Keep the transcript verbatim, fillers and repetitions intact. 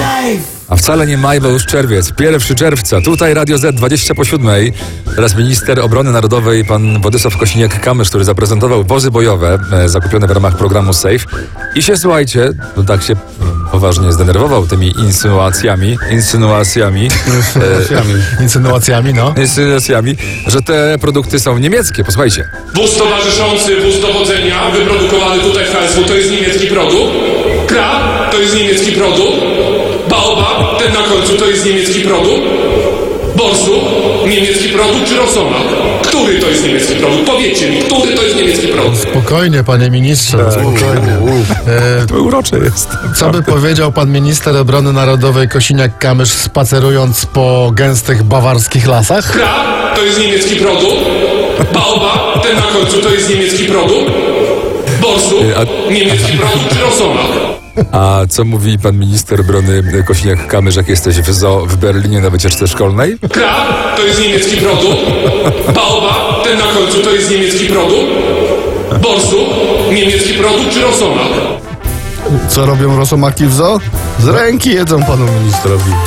A wcale nie maj, bo już czerwiec. pierwszego czerwca. Tutaj Radio Z, dwadzieścia po siódmej. Teraz minister obrony narodowej, pan Władysław Kosiniak-Kamysz, który zaprezentował wozy bojowe e, zakupione w ramach programu SAFE. I się, słuchajcie, no tak się poważnie zdenerwował tymi insynuacjami, insynuacjami, e, Insynuacjami, no. insynuacjami, że te produkty są niemieckie. Posłuchajcie. Wóz towarzyszący, wóz dowodzenia, wyprodukowany tutaj w K S W, to jest niemiecki produkt. Krab, to jest niemiecki produkt. Baobab, ten na końcu, to jest niemiecki produkt. Borsu, niemiecki produkt czy Rosomak? Który to jest niemiecki produkt? Powiedzcie mi, który to jest niemiecki produkt? Spokojnie, panie ministrze, spokojnie. E, To urocze jest. co by powiedział pan minister obrony narodowej Kosiniak-Kamysz, spacerując po gęstych bawarskich lasach? Krab, to jest niemiecki produkt. Baobab, ten na końcu, to jest niemiecki produkt. Borsu, A- niemiecki produkt czy Rosomak? A co mówi pan minister obrony Kosiniak-Kamysz, jak jesteś w zoo w Berlinie na wycieczce szkolnej? Krab, to jest niemiecki produkt. Baobab, ten na końcu, to jest niemiecki produkt. Borsu, niemiecki produkt czy Rosomak? Co robią rosomaki w zoo? Z ręki jedzą panu ministrowi.